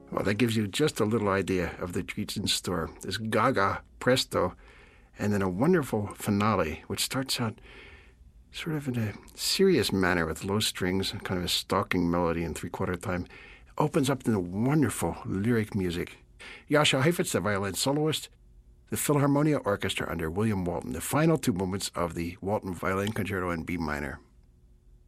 Well, that gives you just a little idea of the treats in store. This Gaga Presto, and then a wonderful finale, which starts out sort of in a serious manner with low strings and kind of a stalking melody in three-quarter time, opens up into wonderful lyric music. Jascha Heifetz, the violin soloist, the Philharmonia Orchestra under William Walton, the final two movements of the Walton Violin Concerto in B minor.